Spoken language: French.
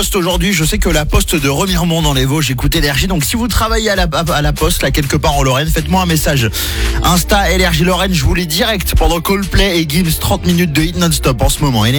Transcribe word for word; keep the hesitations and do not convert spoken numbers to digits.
Poste aujourd'hui, je sais que la poste de Remiremont dans les Vosges écoute Énergie, donc si vous travaillez à la, à la poste là quelque part en Lorraine, faites-moi un message Insta Énergie Lorraine, je vous lis direct pendant Coldplay et Gims, trente minutes de hit non-stop en ce moment. Énergie.